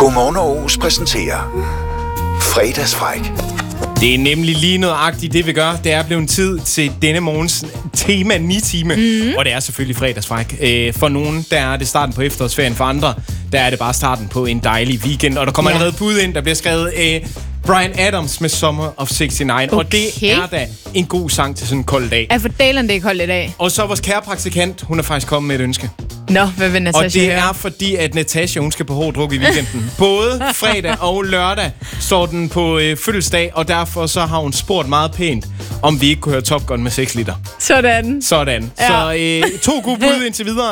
Godmorgen Aarhus præsenterer Fredagsfræk. Det er nemlig lige nøjagtigt det, vi gør. Det er blevet tid til denne morgens tema 9-time. Og det er selvfølgelig fredagsfræk. For nogen, der er det starten på efterårsferien. For andre, der er det bare starten på en dejlig weekend. Og der kommer allerede bud ind, der bliver skrevet Bryan Adams med Summer of 69. Okay. Og det er da en god sang til sådan en kold dag. Ja, for dalen det er koldt i dag. Og så vores kære praktikant, hun er faktisk kommet med et ønske. Nå, hvad vil Natasha Og det høre? er fordi, at Natasha, hun skal på hård druk i weekenden. Både fredag og lørdag står den på fødselsdag, og derfor så har hun spurgt meget pænt, om vi ikke kunne høre Top Gun med 6 liter. Sådan. Sådan. Ja. Så 2 gode bud indtil videre.